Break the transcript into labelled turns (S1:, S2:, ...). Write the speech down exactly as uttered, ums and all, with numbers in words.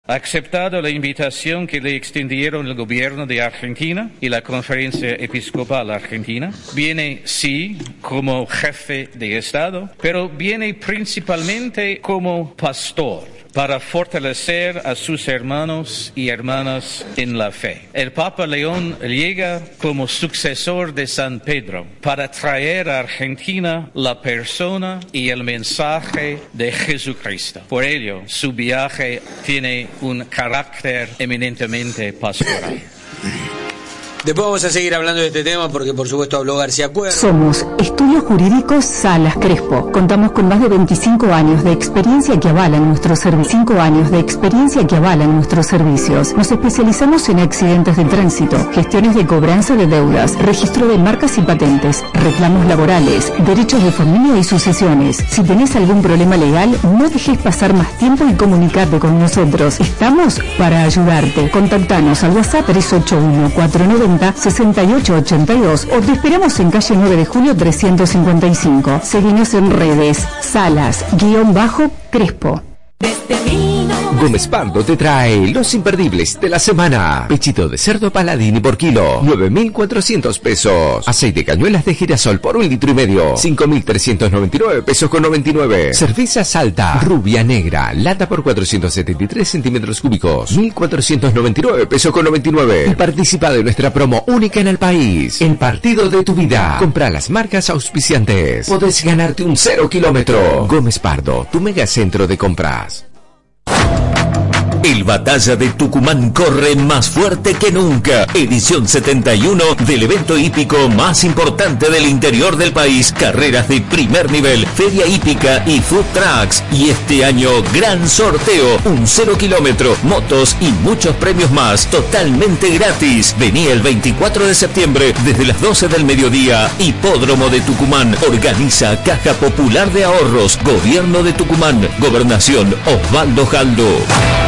S1: ha aceptado la invitación que le extendieron el gobierno de Argentina y la Conferencia Episcopal Argentina. Viene, sí, como jefe de Estado, pero viene principalmente como pastor, para fortalecer a sus hermanos y hermanas en la fe. El Papa León llega como sucesor de San Pedro para traer a Argentina la persona y el mensaje de Jesucristo. Por ello, su viaje tiene un carácter eminentemente pastoral.
S2: Después vamos a seguir hablando de este tema porque por supuesto habló García Cuervo.
S3: Somos Estudios Jurídicos Salas Crespo. Contamos con más de veinticinco años de experiencia que avalan nuestros servicios. cinco años de experiencia que avalan nuestros servicios. Nos especializamos en accidentes de tránsito, gestiones de cobranza de deudas, registro de marcas y patentes, reclamos laborales, derechos de familia y sucesiones. Si tenés algún problema legal, no dejes pasar más tiempo y comunicate con nosotros. Estamos para ayudarte. Contactanos al WhatsApp tres ocho uno, cuatro nueve cero, seis ocho ocho dos o te esperamos en calle nueve de julio trescientos cincuenta y cinco. Seguinos en redes, Salas, guión bajo, Crespo.
S4: Gómez Pardo te trae los imperdibles de la semana. Pechito de cerdo Paladini por kilo, nueve mil cuatrocientos pesos. Aceite cañuelas de girasol por un litro y medio, cinco mil trescientos noventa y nueve pesos con noventa y nueve. Cerveza Salta, rubia negra, lata por cuatrocientos setenta y tres centímetros cúbicos, mil cuatrocientos noventa y nueve pesos con noventa y nueve. Y participa de nuestra promo única en el país. El partido de tu vida. Compra las marcas auspiciantes. Podés ganarte un cero kilómetro. Gómez Pardo, tu megacentro de compras.
S5: El Batalla de Tucumán corre más fuerte que nunca. Edición setenta y uno del evento hípico más importante del interior del país. Carreras de primer nivel, feria hípica y food trucks. Y este año, gran sorteo. Un cero kilómetro, motos y muchos premios más. Totalmente gratis. Vení el veinticuatro de septiembre desde las doce del mediodía. Hipódromo de Tucumán. Organiza Caja Popular de Ahorros. Gobierno de Tucumán. Gobernación Osvaldo Jaldo.